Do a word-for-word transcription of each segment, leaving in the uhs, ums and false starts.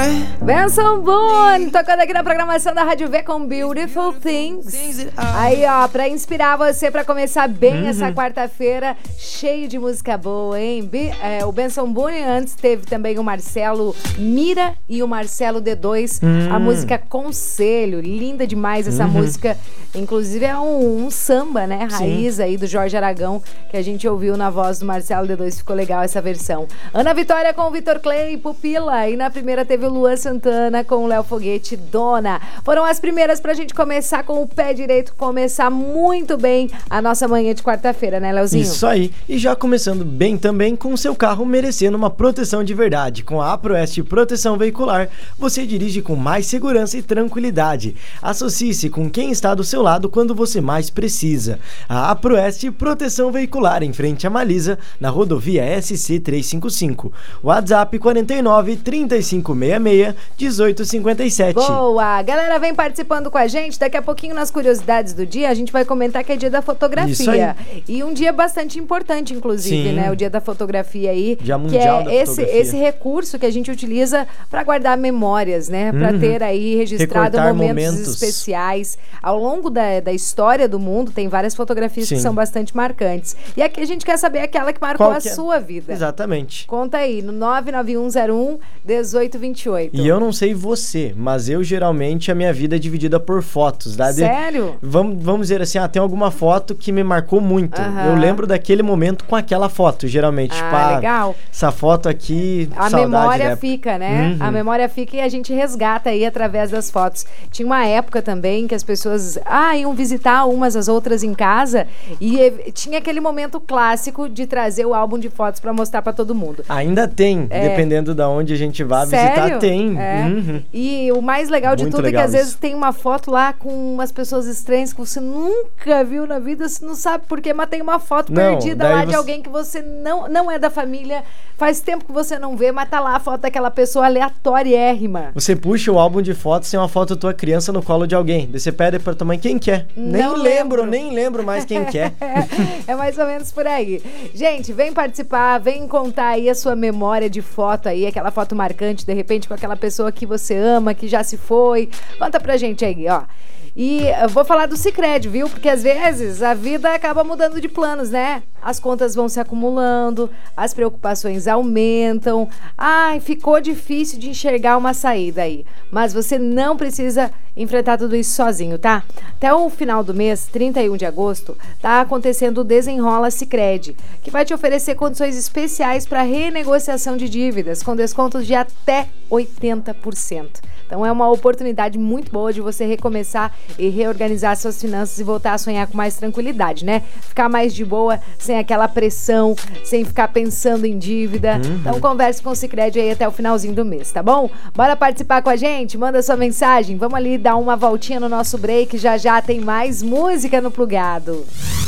Benson Boone, tocando aqui na programação da Rádio V com Beautiful Things. Aí, ó, pra inspirar você pra começar bem uhum. essa quarta-feira, cheio de música boa, hein? Be- é, o Benson Boone, antes teve também o Marcelo Mira e o Marcelo D dois, uhum. a música Conselho, linda demais essa uhum. música. Inclusive é um, um samba, né? Raiz Sim. aí do Jorge Aragão, que a gente ouviu na voz do Marcelo D dois, ficou legal essa versão. Ana Vitória com o Vitor Clay, Pupila, e na primeira teve o Luan Santana com o Léo Foguete, Dona. Foram as primeiras pra gente começar com o pé direito, começar muito bem a nossa manhã de quarta-feira, né, Leozinho? Isso aí, e já começando bem também com o seu carro merecendo uma proteção de verdade. Com a APROEST Proteção Veicular, você dirige com mais segurança e tranquilidade. Associe-se com quem está do seu lado quando você mais precisa. A APROEST Proteção Veicular, em frente à Malisa, na rodovia S C trezentos e cinquenta e cinco. WhatsApp quarenta e nove, trinta e cinco sessenta e seis, dezoito cinquenta e sete. Boa! Galera, vem participando com a gente. Daqui a pouquinho, nas curiosidades do dia, a gente vai comentar que é dia da fotografia. Isso aí. E um dia bastante importante, inclusive, Sim. né? O dia da fotografia aí. Dia mundial que é da esse, fotografia. esse recurso que a gente utiliza para guardar memórias, né? Para uhum. ter aí registrado momentos, momentos especiais. Ao longo da, da história do mundo, tem várias fotografias Sim. que são bastante marcantes. E aqui a gente quer saber aquela que marcou Qual a que é? sua vida. Exatamente. Conta aí, no nove nove um zero um, dezoito vinte e oito. E eu não sei você, mas eu geralmente a minha vida é dividida por fotos. Tá? Sério? De, vamos, vamos dizer assim, ah, tem alguma foto que me marcou muito. Uhum. Eu lembro daquele momento com aquela foto, geralmente. Ah, tipo, ah, legal. Essa foto aqui, a saudade memória da fica, né? Uhum. A memória fica e a gente resgata aí através das fotos. Tinha uma época também que as pessoas ah, iam visitar umas as outras em casa e eh, tinha aquele momento clássico de trazer o álbum de fotos pra mostrar pra todo mundo. Ainda tem, É. dependendo de onde a gente vá Sério? visitar, tem. É. Uhum. E o mais legal de Muito tudo legal é que às isso. vezes tem uma foto lá com umas pessoas estranhas que você nunca viu na vida, você não sabe por quê, mas tem uma foto Não, perdida daí lá de você- alguém que você não, não é da família, faz tempo que você não vê, mas tá lá a foto daquela pessoa aleatoriérrima. Você puxa o álbum de fotos, tem uma foto da tua criança no colo de alguém. Daí você pede pra tua mãe quem quer. Nem Não lembro, lembro. nem lembro mais quem quer. É mais ou menos por aí. Gente, vem participar, vem contar aí a sua memória de foto aí, aquela foto marcante, de repente, com aquela pessoa que você ama, que já se foi. Conta pra gente aí, ó. E eu vou falar do Sicredi, viu? Porque às vezes a vida acaba mudando de planos, né? As contas vão se acumulando, as preocupações aumentam. Ai, ficou difícil de enxergar uma saída aí. Mas você não precisa enfrentar tudo isso sozinho, tá? Até o final do mês, trinta e um de agosto, tá acontecendo o Desenrola Sicredi, que vai te oferecer condições especiais para renegociação de dívidas, com descontos de até oitenta por cento. Então é uma oportunidade muito boa de você recomeçar e reorganizar suas finanças e voltar a sonhar com mais tranquilidade, né? Ficar mais de boa, sem aquela pressão, sem ficar pensando em dívida. Uhum. Então converse com o Sicredi aí até o finalzinho do mês, tá bom? Bora participar com a gente? Manda sua mensagem. Vamos ali dar uma voltinha no nosso break. Já já tem mais música no Plugado.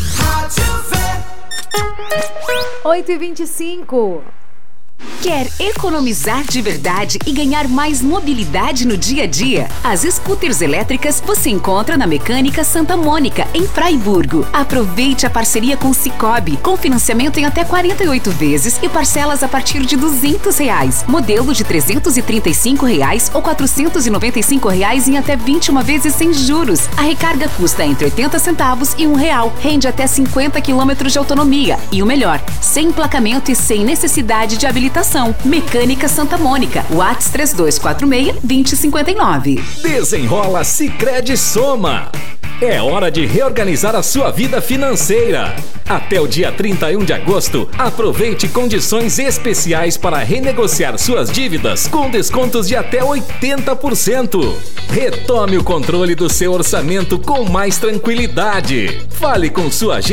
oito e vinte e cinco. Quer economizar de verdade e ganhar mais mobilidade no dia a dia? As scooters elétricas você encontra na Mecânica Santa Mônica, em Fraiburgo. Aproveite a parceria com o Sicoob, com financiamento em até quarenta e oito vezes e parcelas a partir de duzentos reais. Modelo de trezentos e trinta e cinco reais ou quatrocentos e noventa e cinco reais em até vinte e uma vezes sem juros. A recarga custa entre oitenta centavos e um real. Rende até cinquenta quilômetros de autonomia. E o melhor, sem emplacamento e sem necessidade de habilitação. Mecânica Santa Mônica, WhatsApp três dois quatro seis, dois zero cinco nove. Desenrola Sicredi Soma. É hora de reorganizar a sua vida financeira. Até o dia trinta e um de agosto, aproveite condições especiais para renegociar suas dívidas com descontos de até oitenta por cento. Retome o controle do seu orçamento com mais tranquilidade. Fale com sua